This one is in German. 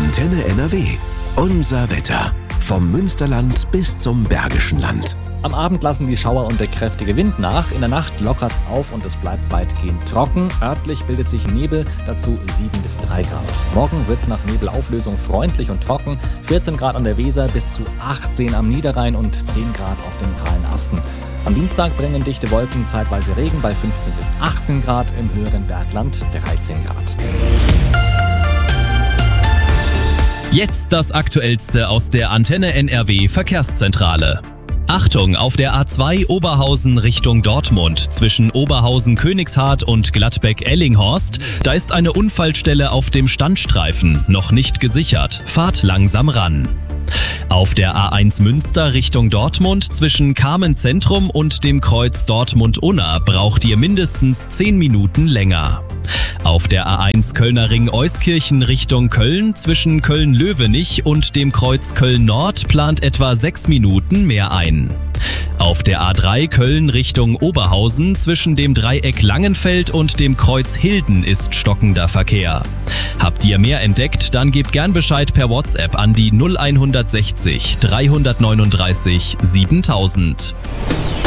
Antenne NRW. Unser Wetter. Vom Münsterland bis zum Bergischen Land. Am Abend lassen die Schauer und der kräftige Wind nach. In der Nacht lockert's auf und es bleibt weitgehend trocken. Örtlich bildet sich Nebel, dazu 7 bis 3 Grad. Morgen wird's nach Nebelauflösung freundlich und trocken. 14 Grad an der Weser bis zu 18 am Niederrhein und 10 Grad auf den kahlen Asten. Am Dienstag bringen dichte Wolken zeitweise Regen bei 15 bis 18 Grad, im höheren Bergland 13 Grad. Jetzt das Aktuellste aus der Antenne NRW Verkehrszentrale. Achtung, auf der A2 Oberhausen Richtung Dortmund zwischen Oberhausen-Königshardt und Gladbeck-Ellinghorst. Da ist eine Unfallstelle auf dem Standstreifen, noch nicht gesichert. Fahrt langsam ran. Auf der A1 Münster Richtung Dortmund zwischen Carmen-Zentrum und dem Kreuz Dortmund-Unna braucht ihr mindestens 10 Minuten länger. Auf der A1 Kölner Ring Euskirchen Richtung Köln zwischen Köln-Löwenich und dem Kreuz Köln-Nord plant etwa 6 Minuten mehr ein. Auf der A3 Köln Richtung Oberhausen zwischen dem Dreieck Langenfeld und dem Kreuz Hilden ist stockender Verkehr. Habt ihr mehr entdeckt, dann gebt gern Bescheid per WhatsApp an die 0160 339 7000.